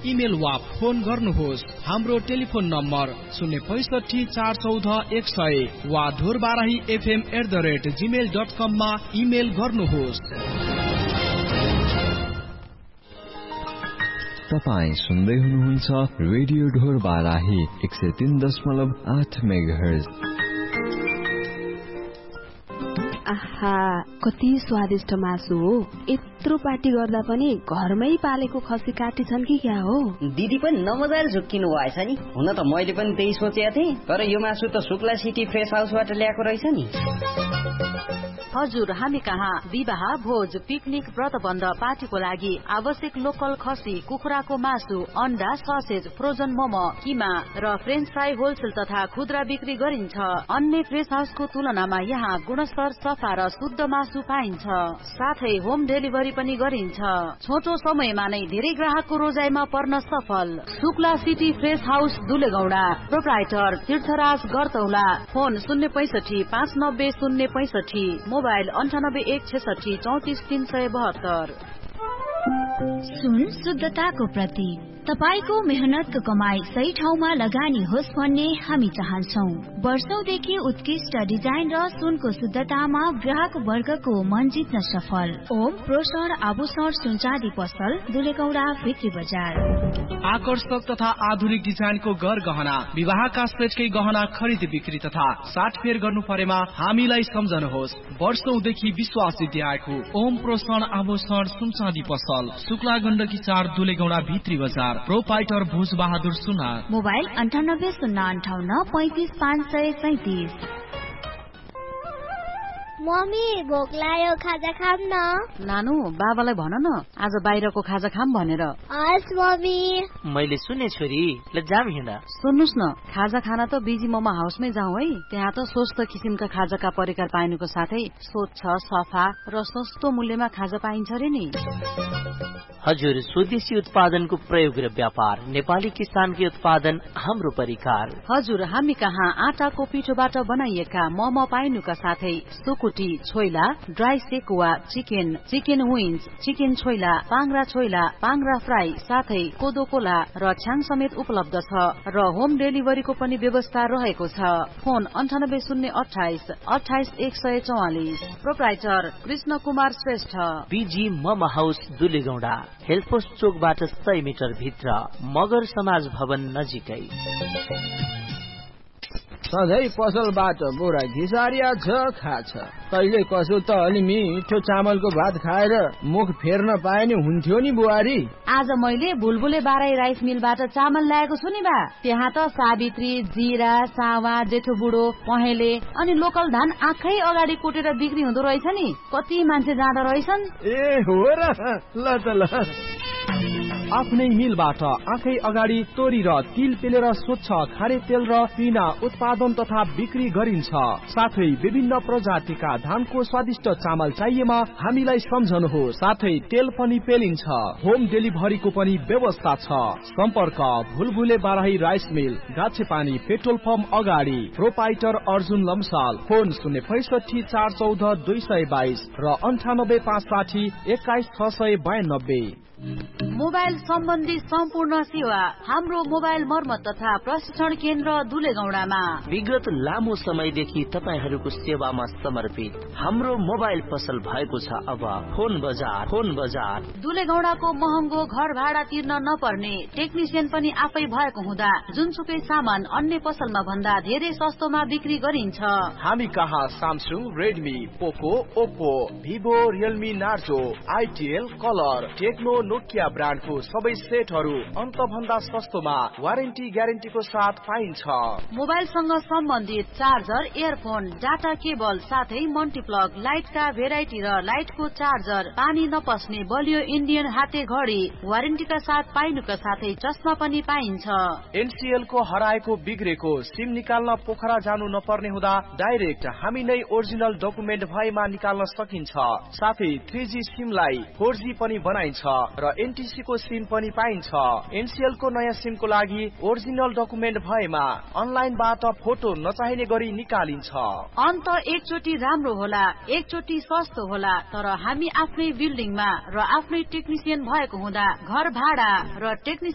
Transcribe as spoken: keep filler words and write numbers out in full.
Email वा phone गर्नुहोस्। हाम्रो टेलिफोन नम्बर शून्य पैसठी चार चौध एक सय वा Dhorbarahi FM at the rate Gmail dot कम मा इमेल गर्नुहोस्। तपाईँ सुन्दै हुनुहुन्छ रेडियो ढोरबाराही एक सय तीन दशमलव आठ मेगाहर्ज। आहा, कति स्वादिष्ट मासु हो। यत्रो पार्टी गर्दा पनि घरमै पालेको खसी काटी छन् कि क्या हो? दिदी पनि नमजाले झुक्किनु भएछ नि। हुन त मैले पनि त्यही सोचेको थिएँ, तर यो मासु त शुक्ला सिटी फ्रेस हाउसबाट ल्याएको रहेछ नि। हजुर, हामी कहाँ विवाह, भोज, पिकनिक, व्रतबन्ध, पार्टीको लागि आवश्यक लोकल खसी, कुखुराको मासु, अन्डा, ससेज, फ्रोजन मोमो, किमा र फ्रेन्च फ्राई होलसेल तथा खुद्रा बिक्री गरिन्छ। अन्य फ्रेस हाउसको तुलनामा यहाँ गुणस्तर, सफा र शुद्ध मासु पाइन्छ। साथै होम डेलिभरी पनि गरिन्छ। छोटो समयमा नै धेरै ग्राहकको रोजाइमा पर्न सफल। Shukla city fresh house दुलेगौडा, proprietor तीर्थराज गरतौला। फोन शून्य पैसठी पाँच नब्बे शून्य पैसठी, मोबाइल अन्ठानब्बे एक छेसठी चौतिस तीन सय बहत्तर। सुन शुद्धताको प्रतीक। तपाईको मेहनतको कमाई सही ठाउँमा लगानी होस् भन्ने हामी चाहन्छौं। वर्षौंदेखि उत्कृष्ट डिजाइन र सुनको शुद्धतामा ग्राहक वर्गको मन जित्न सफल। ओम प्रोसर आभूषण सुनचाँदी पसल, दुलेगौडा भित्री बजार। आकर्षक तथा आधुनिक डिजाइनको गर गहना, विवाहका सेटकै गहना खरिद बिक्री तथा साटफेर गर्नु परेमा हामीलाई सम्झनुहोस्। वर्षौंदेखि विश्वास जित्याएको ओम प्रोसर आभूषण सुनचाँदी पसल, शुक्ला गण्डकी चार, दुलेगौडा भित्री बजार। प्रोपाइटर भुज बहादुर सुना। मोबाइल अन्ठानब्बे शून्य अन्ठाउन्न पैंतिस पाँच सय सैतिस। मम्मी, भोक लाग्यो, खाजा खाम न। नानु, बाबालाई भन न आज बाहिरको खाजा खाम भनेर। हस् मम्मी। मैले सुने छोरी, ल जाम हिँड्दा। सुन्नुस् न, खाजा खाना त बिजी मोमो हाउसमै जाउँ है। त्यहाँ त स्वस्थ किसिमका खाजाका परिकार पाइनुको साथै स्वच्छ, सफा र सस्तो मूल्यमा खाजा पाइन्छ रे नि। हजुर, स्वदेशी उत्पादनको प्रयोग र व्यापार, नेपाली किसानकी उत्पादन, हाम्रो परिकार। हजुर, हामी कहाँ आटाको पिठोबाट बनाइएका मोमो पाइनुका साथै सुकुटी, choila, dry sekuwa, chicken, chicken wings, chicken choila, पाङ्रा choila, पाङ्रा fry, साथै कोदो कोला र छ्याङ समेत उपलब्ध छ र होम डेलिभरीको पनि व्यवस्था रहेको छ। फोन अन्ठानब्बे शून्य अठाइस अठाइस एक सय चौवालिस। प्रोप्राइटर कृष्ण कुमार श्रेष्ठ, बीजी मोमो हाउस दुलेगौडा, हेल्पोस्ट चोकबाट सय मिटर भित्र, मगर समाज भवन नजिकै। सधैँ पसलबाट बोरा घिसारिया छ खाछ, कहिले कसो त अलि मिठो चामलको भात खाएर मुख फेर्न पाए नि हुन्थ्यो नि बुहारी। आज मैले बुलबुले बाराई राइस मिलबाट चामल ल्याएको छु नि बा। त्यहाँ त सावित्री, जीरा, सावा, जेठो बुढो, पहेँले अनि लोकल धान आँखै अगाडि कुटेर बिक्री हुँदो रहेछ नि। कति मान्छे जाँदो रहेछन्। ए हो र, ल त ल। आफ्नै मिलबाट आँखै अगाडि तोरी र तिल पेलेर स्वच्छ खारे तेल र पिना उत्पादन तथा बिक्री गरिन्छ। साथै विभिन्न प्रजातिका धानको स्वादिष्ट चामल चाहिएमा हामीलाई सम्झनुहोस्। साथै तेल पनि पेलिन्छ। होम डेलिभरीको पनि व्यवस्था छ। सम्पर्क भुलभुले Barahi rice mill, गाछेपानी petrol pump अगाडि। प्रोपाइटर अर्जुन लम्साल। फोन शून्य पैसठी चार चौध दुई सय बाइस र अन्ठानब्बे पाँच साठी एक्काइस छ सय बयानब्बे। मोबाइल सम्बन्धी सम्पूर्ण सेवा हाम्रो मोबाइल मर्मत तथा प्रशिक्षण केन्द्र दुलेगौडामा। विगत लामो समयदेखि तपाईहरूको सेवामा समर्पित हाम्रो मोबाइल पसल भएको छ अब फोन बजार। फोन बजार दुलेगौडाको महँगो घर भाडा तिर्न नपर्ने, टेक्निसियन पनि आफै भएको हुँदा जुनसुकै सामान अन्य पसलमा भन्दा धेरै सस्तोमा बिक्री गरिन्छ। हामी कहाँ सामसुङ, रेडमी, पोको, Oppo, Vivo, Realme, Narzo, आइटिएल, colour, Tecno, Nokia ब्रान्डको सबै सेटहरू अन्त भन्दा सस्तोमा वारेन्टी ग्यारेन्टीको साथ पाइन्छ। मोबाइलसँग सम्बन्धित चार्जर, इयरफोन, डाटा केबल साथै मल्टिप्लग, लाइटका भेराइटी र लाइटको चार्जर, पानी नपस्ने बलियो इन्डियन हाते घडी वारेन्टीका साथ पाइनुका साथै चस्मा पनि पाइन्छ। एनसीएल को हराएको बिग्रेको सिम निकाल्न पोखरा जानु नपर्ने हुँदा डाइरेक्ट हामी नै ओरिजिनल डकुमेन्ट भएमा निकाल्न सकिन्छ। साथै थ्री जी सिमलाई फोर जी पनि बनाइन्छ र एनटीसी को सिम पनि पाइन्छ। एनसीएल को नयाँ सिम को लागि ओरिजिनल डकुमेन्ट भएमा अनलाइनबाट फोटो नचाहिने गरी निकालिन्छ। अन्त एकचोटि राम्रो होला, एकचोटि सस्तो होला, तर हामी आफ्नै बिल्डिङमा र आफ्नै टेक्निसियन भएको हुँदा घर भाडा र टेक्निसियन